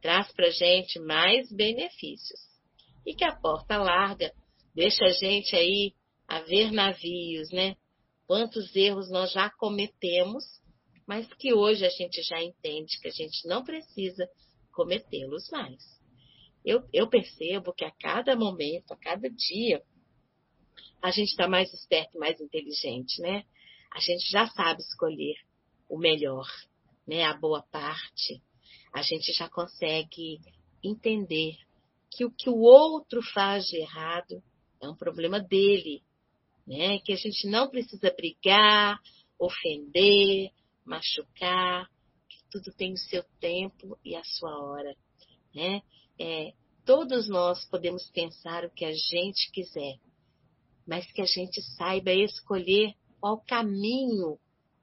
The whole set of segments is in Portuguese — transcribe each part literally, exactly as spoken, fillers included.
traz para a gente mais benefícios. E que a porta larga deixa a gente aí a ver navios, né? Quantos erros nós já cometemos, mas que hoje a gente já entende que a gente não precisa cometê-los mais. Eu, eu percebo que a cada momento, a cada dia, a gente está mais esperto, mais inteligente, né? A gente já sabe escolher o melhor, né? A boa parte. A gente já consegue entender que o que o outro faz de errado é um problema dele, né? Que a gente não precisa brigar, ofender, machucar, que tudo tem o seu tempo e a sua hora, né? É, todos nós podemos pensar o que a gente quiser, mas que a gente saiba escolher qual caminho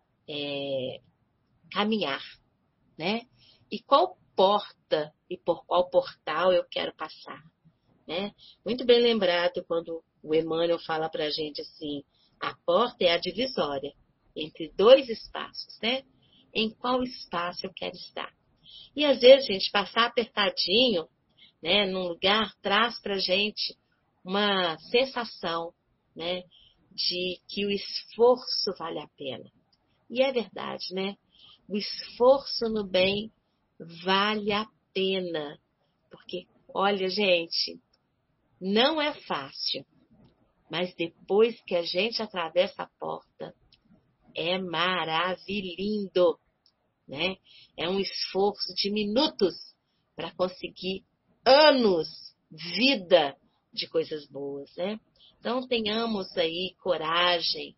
é, caminhar, né? E qual porta e por qual portal eu quero passar, né? Muito bem lembrado quando o Emmanuel fala para a gente assim, a porta é a divisória entre dois espaços, né? Em qual espaço eu quero estar? E às vezes, gente, passar apertadinho, né, num lugar, traz para a gente uma sensação, né, de que o esforço vale a pena. E é verdade, né? O esforço no bem vale a pena. Porque, olha, gente, não é fácil. Mas depois que a gente atravessa a porta, é maravilhoso, né? É um esforço de minutos para conseguir anos, vida de coisas boas, né? Então, tenhamos aí coragem,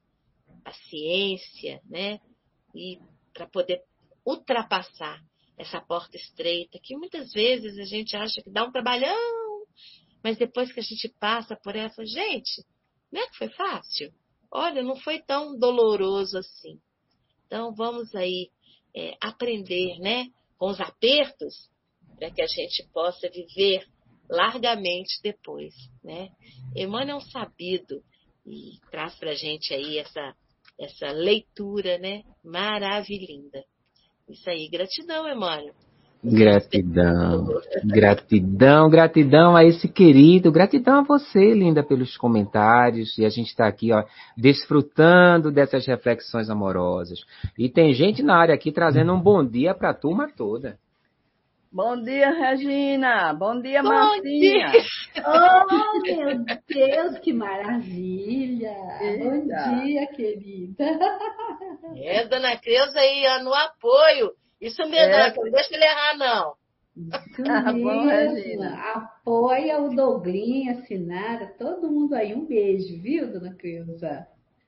paciência, né? E para poder ultrapassar essa porta estreita, que muitas vezes a gente acha que dá um trabalhão, mas depois que a gente passa por essa, gente, não é que foi fácil? Olha, não foi tão doloroso assim. Então, vamos aí é, aprender, né, com os apertos, para que a gente possa viver largamente depois, né? Emmanuel é um sabido e traz para a gente aí essa, essa leitura, né, maravilhosa. Isso aí, gratidão, Emmanuel. Gratidão, gratidão, gratidão a esse querido, gratidão a você, linda, pelos comentários, e a gente está aqui, ó, desfrutando dessas reflexões amorosas. E tem gente na área aqui trazendo um bom dia para a turma toda. Bom dia, Regina. Bom dia, Bom Marcinha. dia. Oh, meu Deus, que maravilha! Eita. Bom dia, querida. É, dona Creuza aí, ó, no apoio. Isso mesmo, É. dona Creuza, não deixa ele errar, não. Isso Tá bom, mesmo. Regina. Apoia o Douglinha, Sinara, todo mundo aí. Um beijo, viu, dona Creuza?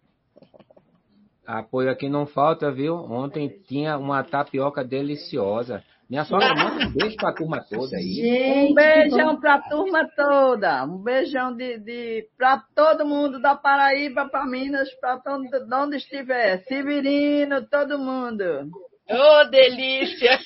Apoio aqui não falta, viu? Ontem tinha uma tapioca deliciosa. Minha sogra manda um beijo para a turma toda aí. Gente, Um beijão que para a turma toda. Um beijão de, de, para todo mundo da Paraíba, para Minas, para onde estiver. Severino, todo mundo. Ô, oh, delícia!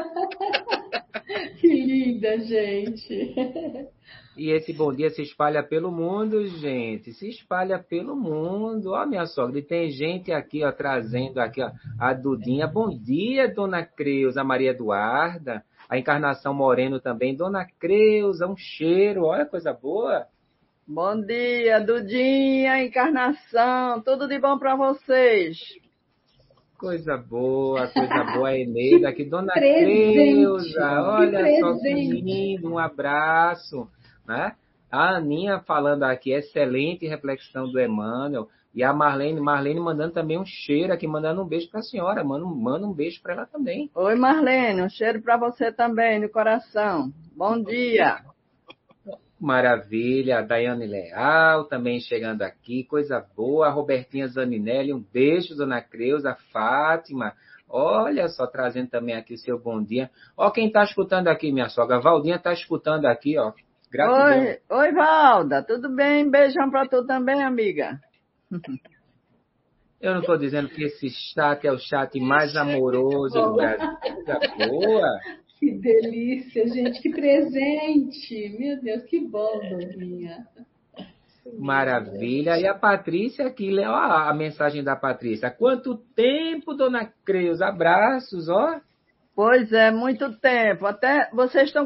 Que linda, gente. E esse bom dia se espalha pelo mundo, gente. Se espalha pelo mundo. Ó, minha sogra. E tem gente aqui, ó, trazendo aqui, ó, a Dudinha. Bom dia, dona Creuza, Maria Eduarda. A Encarnação Moreno também. Dona Creuza, um cheiro. Olha, coisa boa. Bom dia, Dudinha, Encarnação. Tudo de bom para vocês. Coisa boa, coisa boa, Eneida. Aqui, dona presente, Creuza. Olha que só que presente. lindo. Um abraço. Né? A Aninha falando aqui, excelente reflexão do Emmanuel. E a Marlene, Marlene mandando também um cheiro aqui, mandando um beijo para a senhora. Manda, manda um beijo para ela também. Oi, Marlene, um cheiro para você também, no coração. Bom dia. Maravilha. A Daiane Leal também chegando aqui, coisa boa. A Robertinha Zaninelli, um beijo, dona Creuza. Fátima, olha só, trazendo também aqui o seu bom dia. Ó, quem está escutando aqui, minha sogra, a Valdinha está escutando aqui, ó. Gratidão. Oi, oi, Valda, tudo bem? Beijão para tu também, amiga. Eu não estou dizendo que esse chat é o chat mais amoroso do Brasil. Coisa boa. Que delícia, gente, que presente. Meu Deus, que bom, Douglinha. Maravilha. E a Patrícia aqui, leu a, a mensagem da Patrícia. Quanto tempo, dona Creuza? Abraços, ó. Pois é, muito tempo. Até vocês estão